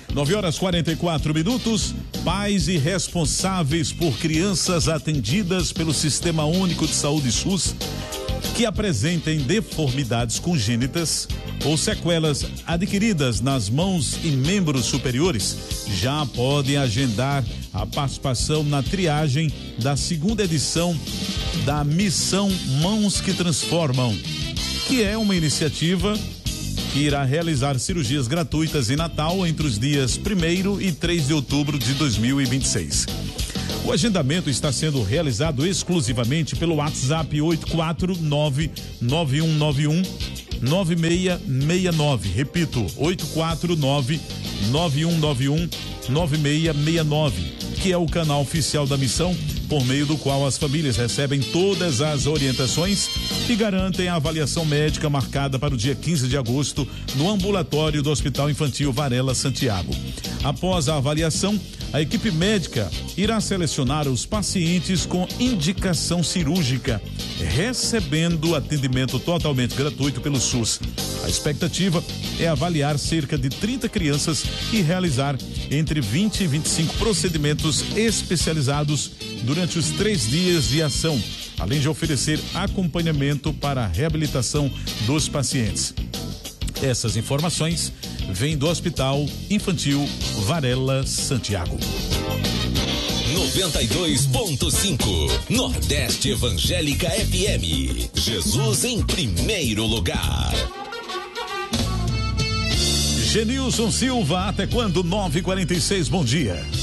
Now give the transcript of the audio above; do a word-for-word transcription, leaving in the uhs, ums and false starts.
nove horas e quarenta e quatro minutos. Pais e responsáveis por crianças atendidas pelo Sistema Único de Saúde SUS que apresentem deformidades congênitas ou sequelas adquiridas nas mãos e membros superiores já podem agendar a participação na triagem da segunda edição da Missão Mãos que Transformam, que é uma iniciativa que irá realizar cirurgias gratuitas em Natal entre os dias primeiro e três de outubro de dois mil e vinte e seis. O agendamento está sendo realizado exclusivamente pelo WhatsApp oito quatro nove nove um nove um nove seis seis nove. Repito, oito quatro nove nove um nove um nove seis seis nove, que é o canal oficial da missão, por meio do qual as famílias recebem todas as orientações e garantem a avaliação médica marcada para o dia quinze de agosto no ambulatório do Hospital Infantil Varela Santiago. Após a avaliação, a equipe médica irá selecionar os pacientes com indicação cirúrgica, recebendo atendimento totalmente gratuito pelo SUS. A expectativa é avaliar cerca de trinta crianças e realizar entre vinte e vinte e cinco procedimentos especializados durante os três dias de ação, além de oferecer acompanhamento para a reabilitação dos pacientes. Essas informações vêm do Hospital Infantil Varela Santiago. noventa e dois ponto cinco Nordeste Evangélica F M. Jesus em primeiro lugar. Genilson Silva, até quando? nove e quarenta e seis, bom dia.